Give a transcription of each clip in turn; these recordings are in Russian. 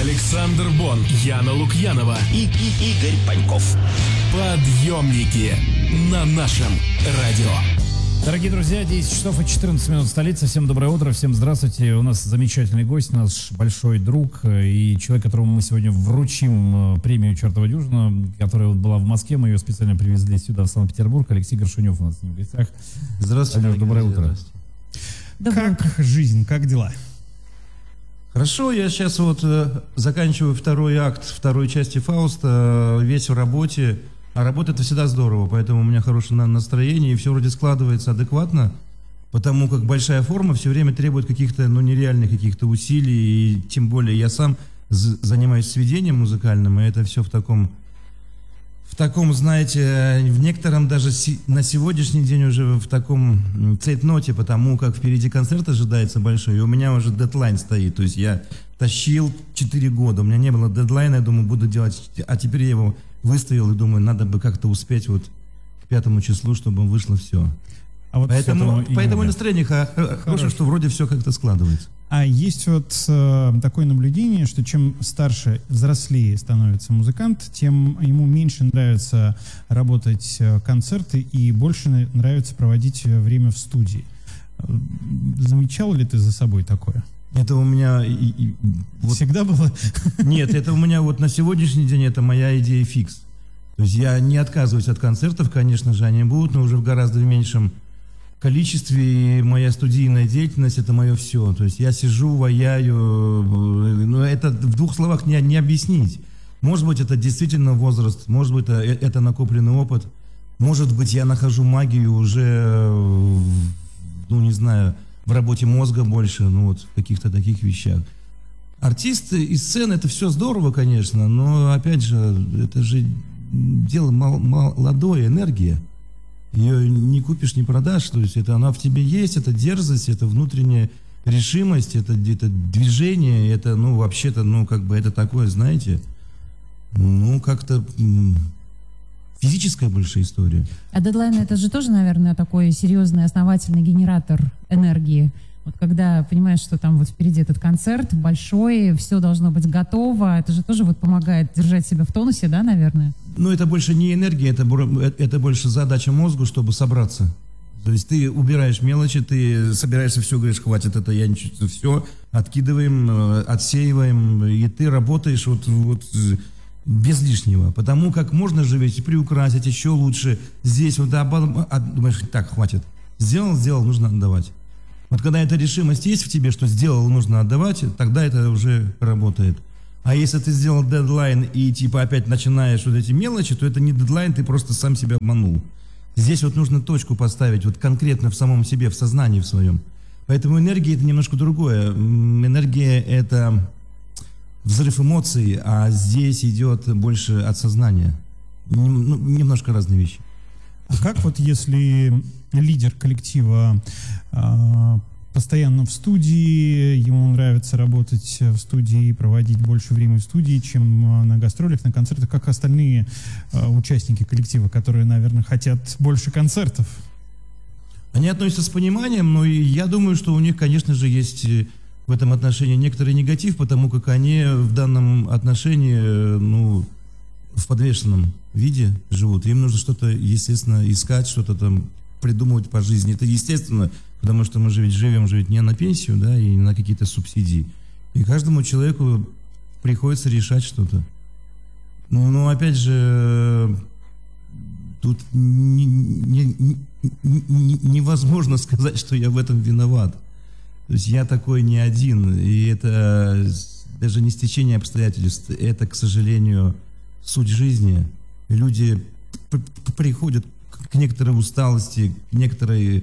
Александр Бон, Яна Лукьянова и Игорь Паньков. Подъемники на нашем радио. Дорогие друзья, 10 часов и 14 минут столица. Всем доброе утро, всем здравствуйте. У нас замечательный гость, наш большой друг и человек, которому мы сегодня вручим премию «Чертова дюжина», которая вот была в Москве. Мы ее специально привезли сюда, в Санкт-Петербург. Алексей Горшунев у нас в гостях. Здравствуйте. Алеш, доброе утро. Как жизнь, как дела? Хорошо, я сейчас вот заканчиваю второй акт второй части «Фауста», весь в работе. А работа — это всегда здорово, поэтому у меня хорошее настроение, и все вроде складывается адекватно, потому как большая форма все время требует каких-то, нереальных каких-то усилий, и тем более я сам занимаюсь сведением музыкальным, и это все в таком, знаете, в некотором даже на сегодняшний день уже в таком цейтноте, потому как впереди концерт ожидается большой, и у меня уже дедлайн стоит, то есть я тащил 4 года, у меня не было дедлайна, я думаю, буду делать, а теперь я его выставил и думаю, надо бы как-то успеть вот к 5 числу, чтобы вышло все. А вот поэтому настроение хорошее, что вроде все как-то складывается. А есть вот такое наблюдение, что чем старше, взрослее становится музыкант, тем ему меньше нравится работать концерты и больше нравится проводить время в студии. Замечал ли ты за собой такое? Это у меня... Всегда было? Нет, это у меня вот на сегодняшний день это моя идея фикс. То есть я не отказываюсь от концертов, конечно же, они будут, но уже в гораздо меньшем количестве, и моя студийная деятельность — это мое все. То есть я сижу, ваяю, но это в двух словах не объяснить. Может быть, это действительно возраст, может быть, это накопленный опыт, может быть, я нахожу магию уже, не знаю, в работе мозга больше, в каких-то таких вещах. Артисты и сцены — это все здорово, конечно, но, опять же, это же дело молодое, энергия. Ее не купишь, не продашь, то есть она в тебе есть, это дерзость, это внутренняя решимость, это движение, это, вообще-то, это такое, знаете, как-то... физическая большая история. А дедлайн — это же тоже, наверное, такой серьезный, основательный генератор энергии. Вот когда понимаешь, что там вот впереди этот концерт большой, все должно быть готово, это же тоже вот помогает держать себя в тонусе, да, наверное? Это больше не энергия, это больше задача мозгу, чтобы собраться. То есть ты убираешь мелочи, ты собираешься все, говоришь, хватит, это я ничего, все, откидываем, отсеиваем, и ты работаешь без лишнего, потому как можно же ведь приукрасить еще лучше. Здесь думаешь, так, хватит. Сделал, нужно отдавать. Вот когда эта решимость есть в тебе, что сделал, нужно отдавать, тогда это уже работает. А если ты сделал дедлайн и опять начинаешь эти мелочи, то это не дедлайн, ты просто сам себя обманул. Здесь нужно точку поставить, конкретно в самом себе, в сознании в своем. Поэтому энергия — это немножко другое. Энергия — это взрыв эмоций, а здесь идет больше от сознания. Немножко разные вещи. А как если лидер коллектива постоянно в студии, ему нравится работать в студии, проводить больше времени в студии, чем на гастролях, на концертах, как остальные участники коллектива, которые, наверное, хотят больше концертов? Они относятся с пониманием, но я думаю, что у них, конечно же, есть в этом отношении некоторый негатив, потому как они в данном отношении, в подвешенном виде живут. Им нужно что-то, естественно, искать, что-то там придумывать по жизни. Это естественно, потому что мы же ведь живем не на пенсию, да, и не на какие-то субсидии. И каждому человеку приходится решать что-то. Но опять же, тут невозможно сказать, что я в этом виноват. То есть я такой не один, и это даже не стечение обстоятельств, это, к сожалению, суть жизни. Люди приходят к некоторой усталости, к некоторой,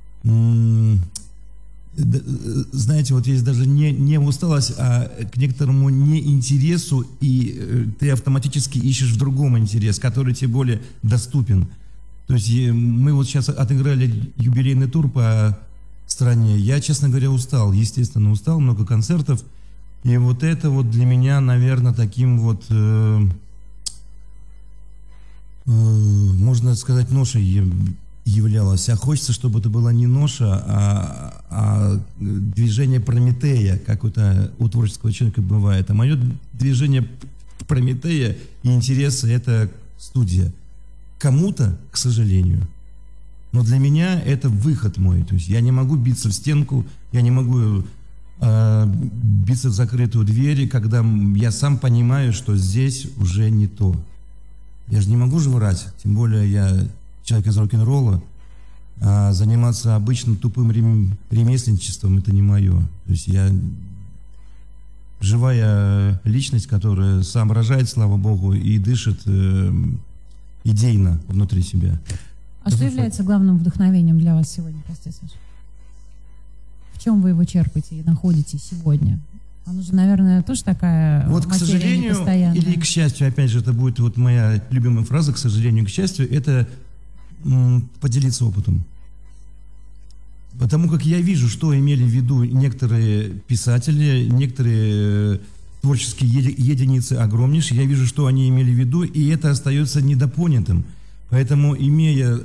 знаете, есть даже не усталость, а к некоторому неинтересу, и ты автоматически ищешь в другом интерес, который тебе более доступен. То есть мы сейчас отыграли юбилейный тур по стране. Я, честно говоря, устал, естественно, устал, много концертов. И это для меня, наверное, таким можно сказать, ношей являлось, а хочется, чтобы это была не ноша, а движение Прометея, как это у творческого человека бывает. А мое движение Прометея и интересы — это студия. Кому-то, к сожалению. Но для меня это выход мой. То есть я не могу биться в стенку, я не могу биться в закрытую дверь, когда я сам понимаю, что здесь уже не то. Я же не могу же врать, тем более я человек из рок-н-ролла, а заниматься обычным тупым ремесленничеством — это не мое. То есть я живая личность, которая соображает, слава богу, и дышит идейно внутри себя. А что является главным вдохновением для вас сегодня, прости, Саша? В чем вы его черпаете и находите сегодня? Оно же, наверное, тоже такая вот, к сожалению, непостоянная. или к счастью, опять же, это будет вот моя любимая фраза, к сожалению, к счастью, это поделиться опытом. Потому как я вижу, что имели в виду некоторые писатели, некоторые творческие единицы огромнейшие, я вижу, что они имели в виду, и это остается недопонятым. Поэтому, имея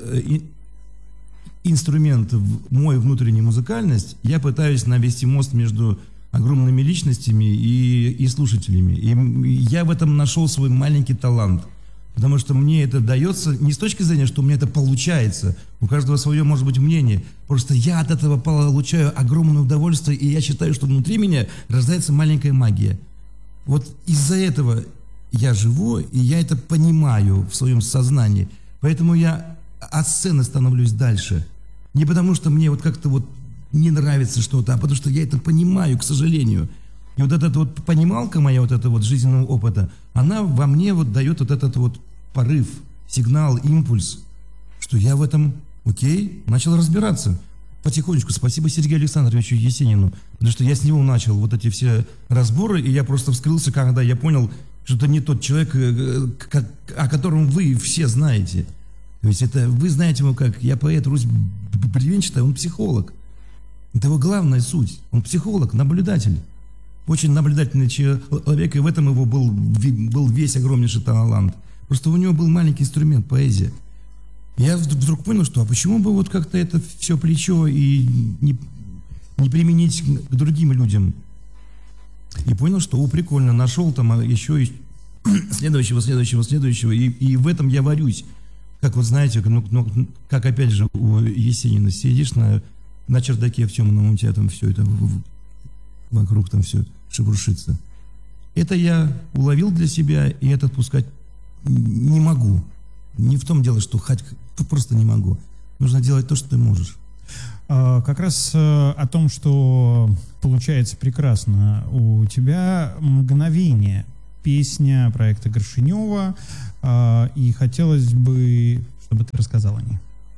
инструмент мой внутреннюю музыкальность, я пытаюсь навести мост между огромными личностями и слушателями. И я в этом нашел свой маленький талант. Потому что мне это дается не с точки зрения, что у меня это получается. У каждого свое, может быть, мнение. Просто я от этого получаю огромное удовольствие, и я считаю, что внутри меня рождается маленькая магия. Вот из-за этого я живу, и я это понимаю в своем сознании. Поэтому я от сцены становлюсь дальше. Не потому, что мне вот как-то вот не нравится что-то, а потому что я это понимаю, к сожалению. И вот эта вот понималка моя, вот этого вот жизненного опыта, она во мне вот дает вот этот вот порыв, сигнал, импульс, что я в этом, окей, начал разбираться. Потихонечку. Спасибо Сергею Александровичу Есенину, потому что я с него начал вот эти все разборы, и я просто вскрылся, когда я понял, что это не тот человек, о котором вы все знаете. То есть это, вы знаете его как, я поэт Русь бревенчатая, он психолог. Это его главная суть. Он психолог, наблюдатель. Очень наблюдательный человек, и в этом его был весь огромнейший талант. Просто у него был маленький инструмент, поэзия. Я вдруг понял, что а почему бы вот как-то это все плечо и не применить к другим людям. И понял, что прикольно, нашел там еще и следующего, и в этом я варюсь. Как вот знаете, как опять же у Есенина сидишь на чердаке в темном, у тебя там все это вокруг там все шебуршится. Это я уловил для себя, и это отпускать не могу. Не в том дело, что просто не могу. Нужно делать то, что ты можешь. Как раз о том, что получается прекрасно у тебя «Мгновение», песня проекта Горшенева, и хотелось бы, чтобы ты рассказал о ней.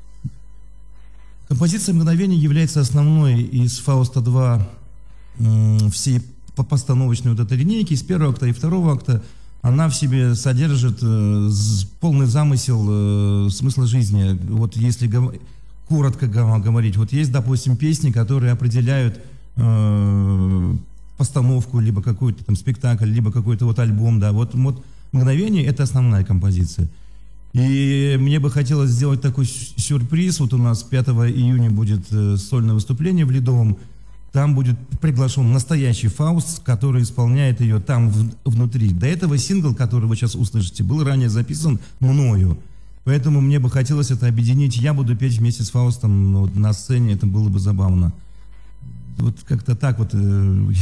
Композиция «Мгновение» является основной из «Фауста-2» всей постановочной вот этой линейки, из первого акта и второго акта. Она в себе содержит полный замысел смысла жизни. Вот если коротко говорить, вот есть, допустим, песни, которые определяют постановку, либо какой-то там спектакль, либо какой-то вот альбом, да. Вот «Мгновение» — это основная композиция. И мне бы хотелось сделать такой сюрприз. Вот у нас 5 июня будет сольное выступление в Ледовом. Там будет приглашен настоящий Фауст, который исполняет ее там внутри. До этого сингл, который вы сейчас услышите, был ранее записан мною. Поэтому мне бы хотелось это объединить. Я буду петь вместе с Фаустом вот, на сцене, это было бы забавно. Вот как-то так вот. Ну,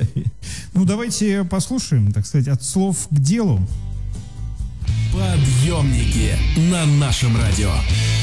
давайте послушаем, так сказать, от слов к делу. Подъемники на нашем радио.